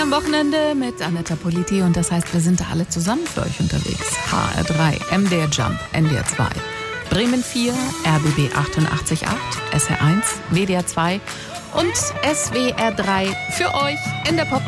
am Wochenende mit Anetta Politi und das heißt, wir sind da alle zusammen für euch unterwegs. HR3, MDR Jump, NDR 2, Bremen 4, RBB 88.8, SR1, WDR 2 und SWR 3 für euch in der Pop